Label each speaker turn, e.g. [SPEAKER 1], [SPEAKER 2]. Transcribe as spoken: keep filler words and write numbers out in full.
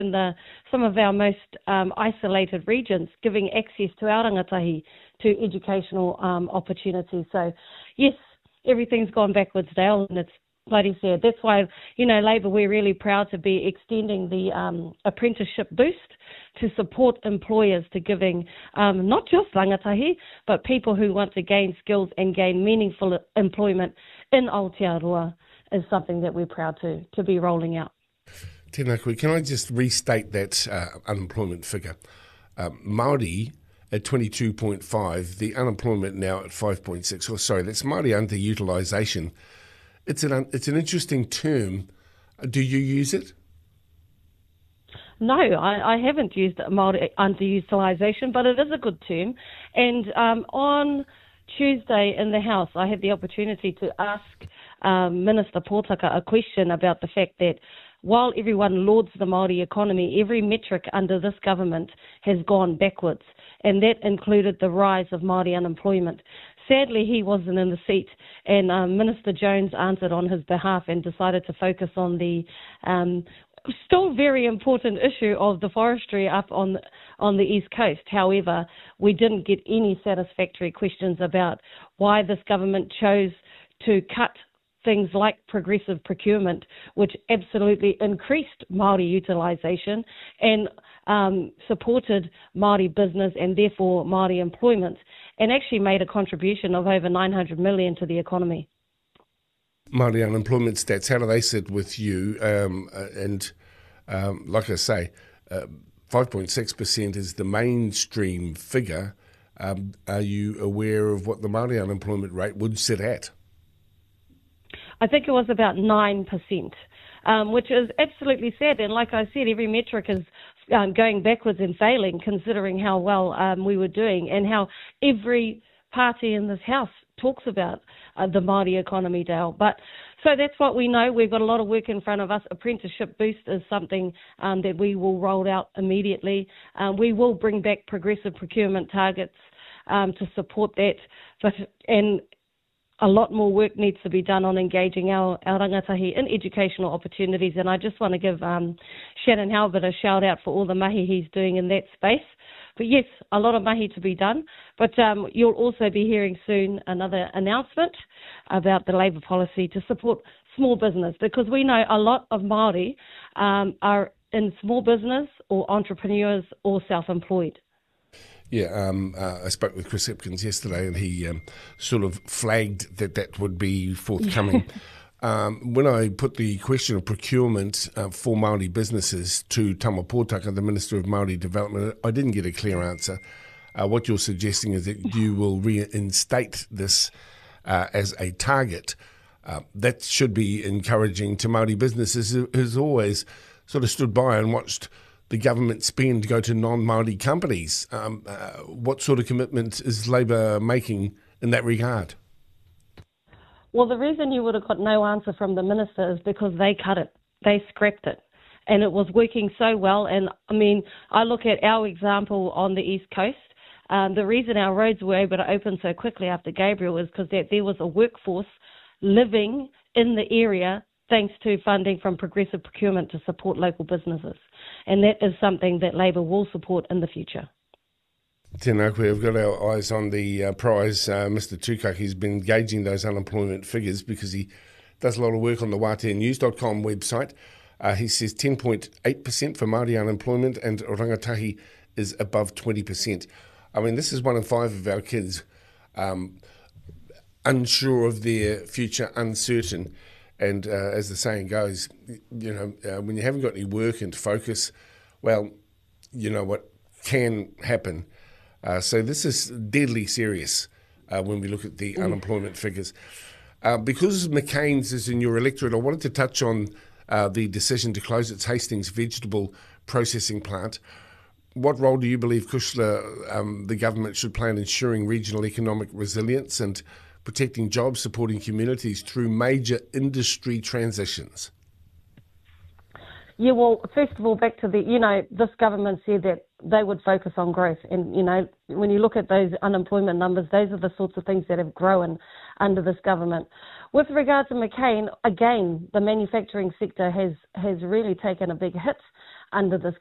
[SPEAKER 1] in the, some of our most um, isolated regions, giving access to our rangatahi to educational um, opportunities. So, yes, everything's gone backwards, Dale, and it's bloody sad. That's why, you know, Labour, we're really proud to be extending the um, apprenticeship boost to support employers to giving um, not just rangatahi, but people who want to gain skills and gain meaningful employment in Aotearoa is something that we're proud to, to be rolling out.
[SPEAKER 2] Tēnā koe, can I just restate that uh, unemployment figure? Uh, Māori at twenty-two point five, the unemployment now at five point six, or sorry, that's Māori underutilisation. It's an, it's an interesting term. Do you use it?
[SPEAKER 1] No, I, I haven't used Māori underutilisation, but it is a good term. And um, on Tuesday in the House, I had the opportunity to ask um, Minister Pōtaka a question about the fact that while everyone lauds the Māori economy, every metric under this government has gone backwards, and that included the rise of Māori unemployment. Sadly, he wasn't in the seat, and um, Minister Jones answered on his behalf and decided to focus on the um, still very important issue of the forestry up on on the East Coast. However, we didn't get any satisfactory questions about why this government chose to cut things like progressive procurement, which absolutely increased Māori utilisation and um, supported Māori business and therefore Māori employment, and actually made a contribution of over nine hundred million dollars to the economy.
[SPEAKER 2] Māori unemployment stats, how do they sit with you? Um, and um, like I say, uh, five point six percent is the mainstream figure. Um, are you aware of what the Māori unemployment rate would sit at?
[SPEAKER 1] I think it was about nine percent, um, which is absolutely sad. And like I said, every metric is um, going backwards and failing, considering how well um, we were doing and how every party in this House talks about uh, the Māori economy, Dale. But so that's what we know. We've got a lot of work in front of us. Apprenticeship Boost is something um, that we will roll out immediately. Um, we will bring back progressive procurement targets um, to support that. But and a lot more work needs to be done on engaging our, our rangatahi in educational opportunities, and I just want to give um, Shannon Halbert a shout out for all the mahi he's doing in that space. But yes, a lot of mahi to be done, but um, you'll also be hearing soon another announcement about the Labour policy to support small business, because we know a lot of Māori um, are in small business or entrepreneurs or self-employed.
[SPEAKER 2] Yeah, um, uh, I spoke with Chris Hipkins yesterday, and he um, sort of flagged that that would be forthcoming. um, when I put the question of procurement uh, for Māori businesses to Tama Pōtaka, the Minister of Māori Development, I didn't get a clear answer. Uh, what you're suggesting is that you will reinstate this uh, as a target. Uh, that should be encouraging to Māori businesses who who's always sort of stood by and watched the government spend go to non-Māori companies. Um, uh, what sort of commitment is Labour making in that regard?
[SPEAKER 1] Well, the reason you would have got no answer from the minister is because they cut it. They scrapped it. And it was working so well. And, I mean, I look at our example on the East Coast. Um, the reason our roads were able to open so quickly after Gabriel is because that there was a workforce living in the area thanks to funding from progressive procurement to support local businesses. And that is something that Labour will support in the future.
[SPEAKER 2] Tēnā koe, we've got our eyes on the uh, prize. Uh, Mister Tukaki's been gauging those unemployment figures because he does a lot of work on the wate news dot com website. Uh, he says ten point eight percent for Māori unemployment and rangatahi is above twenty percent. I mean, this is one in five of our kids um, unsure of their future, uncertain. And uh, as the saying goes, you know, uh, when you haven't got any work and focus, well, you know what can happen. Uh, so this is deadly serious uh, when we look at the mm. unemployment figures. Uh, because McCain's is in your electorate, I wanted to touch on uh, the decision to close its Hastings vegetable processing plant. What role do you believe, Kushla, um, the government should play in ensuring regional economic resilience and protecting jobs, supporting communities through major industry transitions?
[SPEAKER 1] Yeah, well, first of all, back to the, you know, this government said that they would focus on growth. And, you know, when you look at those unemployment numbers, those are the sorts of things that have grown under this government. With regard to McCain, again, the manufacturing sector has, has really taken a big hit under this